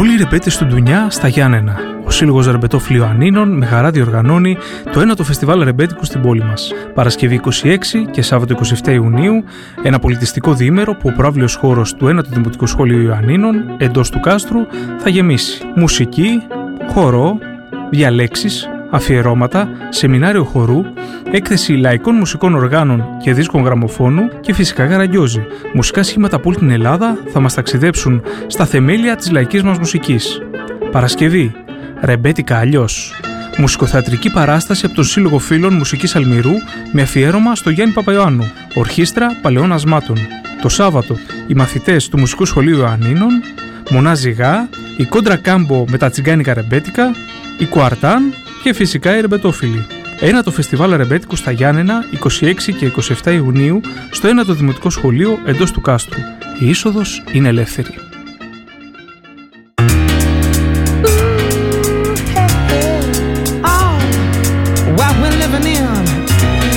Όλοι οι ρεμπέτες του Ντουνιά στα Γιάννενα. Ο Σύλλογος Ρεμπετόφιλων Ιωαννίνων με χαρά διοργανώνει το 9ο Φεστιβάλ Ρεμπέτικου στην πόλη μας. Παρασκευή 26 και Σάββατο 27 Ιουνίου, ένα πολιτιστικό διήμερο που ο προαύλιος χώρος του 9ου Δημοτικού Σχολείου Ιωαννίνων εντός του κάστρου θα γεμίσει. Μουσική, χορό, διαλέξεις, αφιερώματα, σεμινάριο χορού, έκθεση λαϊκών μουσικών οργάνων και δίσκων γραμμοφώνου και φυσικά γαραγκιόζι. Μουσικά σχήματα από όλη την Ελλάδα θα μας ταξιδέψουν στα θεμέλια της λαϊκής μας μουσικής. Παρασκευή, ρεμπέτικα αλλιώς. Μουσικοθεατρική παράσταση από τον Σύλλογο Φίλων Μουσικής Αλμυρού με αφιέρωμα στο Γιάννη Παπαϊωάννου, ορχήστρα παλαιών ασμάτων. Το Σάββατο, οι μαθητές του Μουσικού Σχολείου Ιωαννίνων, Μονά Ζυγά, η Κόντρα Κάμπο με τα τσιγκάνικα ρεμπέτικα, η Κουαρτάν και φυσικά οι ρεμπετόφιλοι. Ένα το φεστιβάλ ρεμπέτικου στα Γιάννενα 26 και 27 Ιουνίου στο 9ο Δημοτικό Σχολείο εντός του κάστρου. Η είσοδος είναι ελεύθερη.